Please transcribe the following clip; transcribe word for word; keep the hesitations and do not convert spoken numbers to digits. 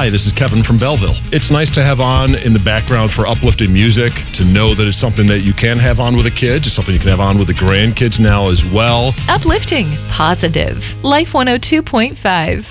Hi, this is Kevin from Belleville. It's nice to have on in the background for uplifting music, to know that it's something that you can have on with the kids. It's something you can have on with the grandkids now as well. Uplifting, positive. Life one oh two point five.